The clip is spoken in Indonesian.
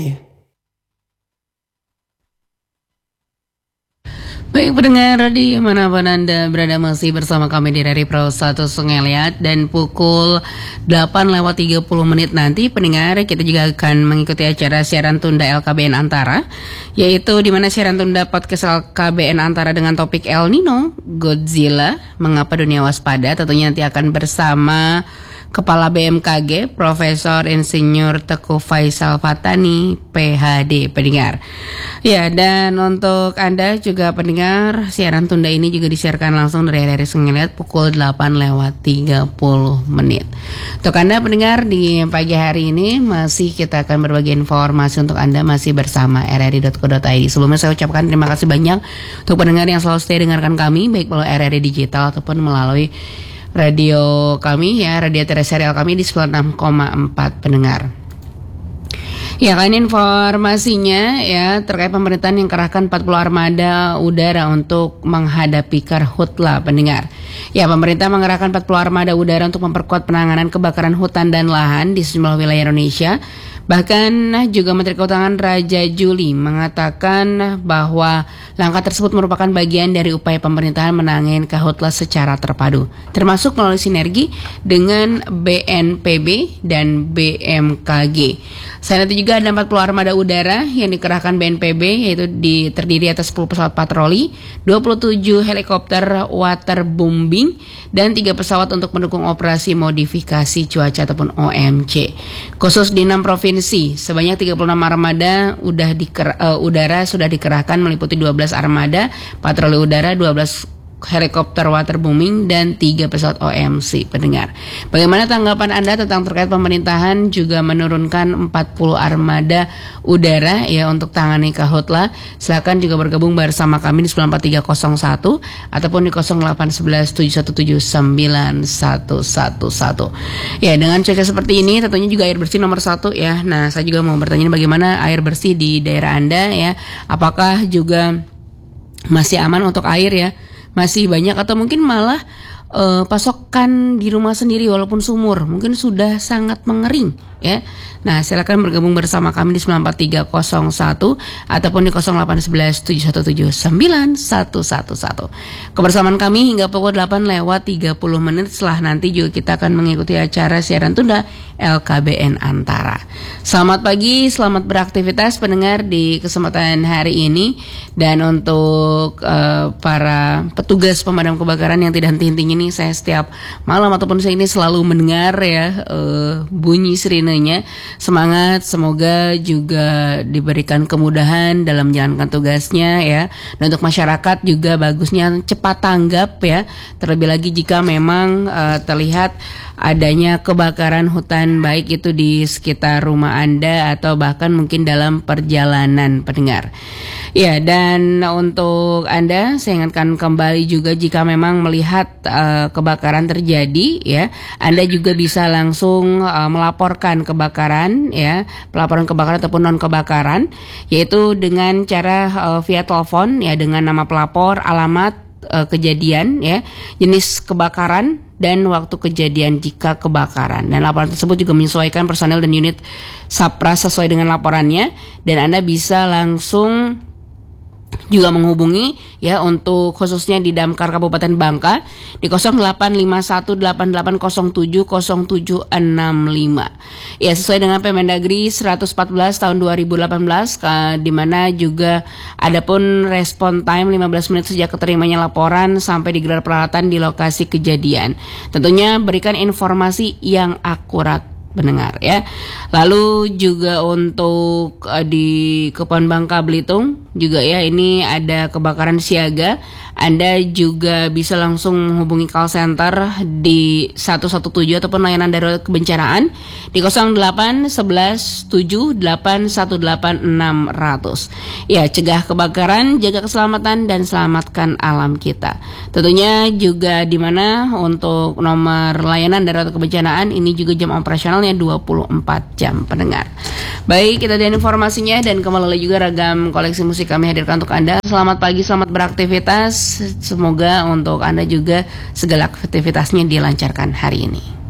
Baik pendengar di manapun Anda berada, masih bersama kami di dari Pro 1 Sungai Liat, dan pukul 8:30 nanti pendengar kita juga akan mengikuti acara siaran tunda LKBN Antara, yaitu di mana siaran tunda podcast LKBN Antara dengan topik El Nino, Godzilla, mengapa dunia waspada, tentunya nanti akan bersama Kepala BMKG Profesor Insinyur Teguh Faisal Fatani PhD pendengar. Ya, dan untuk Anda juga pendengar, siaran tunda ini juga disiarkan langsung dari Sungai Liat pukul 8:30. Untuk Anda pendengar di pagi hari ini masih kita akan berbagi informasi untuk Anda, masih bersama rri.co.id. Sebelumnya saya ucapkan terima kasih banyak untuk pendengar yang selalu stay dengarkan kami, baik melalui RRI Digital ataupun melalui radio kami ya, radio terestrial kami di 96,4 pendengar. Ya, kan informasinya ya terkait pemerintahan yang kerahkan 40 armada udara untuk menghadapi karhutla pendengar. Ya, pemerintah mengerahkan 40 armada udara untuk memperkuat penanganan kebakaran hutan dan lahan di sejumlah wilayah Indonesia. Bahkan juga Menteri Keuangan Raja Juli mengatakan bahwa langkah tersebut merupakan bagian dari upaya pemerintahan menangani karhutla secara terpadu, termasuk melalui sinergi dengan BNPB dan BMKG. Selain itu juga ada 40 armada udara yang dikerahkan BNPB, yaitu terdiri atas 10 pesawat patroli, 27 helikopter waterbombing, dan 3 pesawat untuk mendukung operasi modifikasi cuaca ataupun OMC. Khusus di 6 provinsi, sebanyak 36 armada udara sudah dikerahkan, meliputi 12 armada patroli udara, 12 helikopter waterbombing, dan 3 pesawat OMC pendengar. Bagaimana tanggapan Anda tentang terkait pemerintahan juga menurunkan 40 armada udara ya untuk tangani karhutla? Silakan juga bergabung bersama kami di 94301 ataupun di 0811717911. Ya, dengan cuaca seperti ini tentunya juga air bersih nomor 1 ya. Nah, saya juga mau bertanya bagaimana air bersih di daerah Anda ya. Apakah juga masih aman untuk air ya? Masih banyak atau mungkin malah pasokan di rumah sendiri walaupun sumur mungkin sudah sangat mengering ya. Nah, silakan bergabung bersama kami di 94301 ataupun di 0811717911. Kebersamaan kami hingga pukul 8:30 setelah nanti juga kita akan mengikuti acara siaran tunda LKBN Antara. Selamat pagi, selamat beraktivitas pendengar di kesempatan hari ini. Dan untuk para petugas pemadam kebakaran yang tidak henti-hentinya nih, saya setiap malam ataupun saya ini selalu mendengar ya bunyi sirenenya. Semangat, semoga juga diberikan kemudahan dalam menjalankan tugasnya ya. Dan untuk masyarakat juga bagusnya cepat tanggap ya. Terlebih lagi jika memang terlihat adanya kebakaran hutan, baik itu di sekitar rumah Anda atau bahkan mungkin dalam perjalanan pendengar. Ya, dan untuk Anda saya ingatkan kembali juga jika memang melihat kebakaran terjadi ya, Anda juga bisa langsung melaporkan kebakaran ya, pelaporan kebakaran ataupun non kebakaran, yaitu dengan cara via telepon ya, dengan nama pelapor, alamat kejadian ya, jenis kebakaran dan waktu kejadian jika kebakaran. Dan laporan tersebut juga menyesuaikan personel dan unit Sapras sesuai dengan laporannya, dan Anda bisa langsung juga menghubungi ya untuk khususnya di Damkar Kabupaten Bangka di 085188070765 ya, sesuai dengan Permendagri 114 tahun 2018 di mana juga adapun respon time 15 menit sejak keterimanya laporan sampai digelar peralatan di lokasi kejadian. Tentunya berikan informasi yang akurat pendengar ya. Lalu juga untuk di Kepulauan Bangka Belitung juga ya, ini ada kebakaran siaga. Anda juga bisa langsung menghubungi call center di 117 ataupun layanan darurat kebencanaan di 08117818 ya. Cegah kebakaran, jaga keselamatan, dan selamatkan alam kita. Tentunya juga di mana untuk nomor layanan darurat kebencanaan ini juga jam operasionalnya 24 jam pendengar. Baik, kita dan informasinya, dan kembali juga ragam koleksi musik kami hadirkan untuk Anda. Selamat pagi, selamat beraktivitas. Semoga untuk Anda juga segala aktivitasnya dilancarkan hari ini.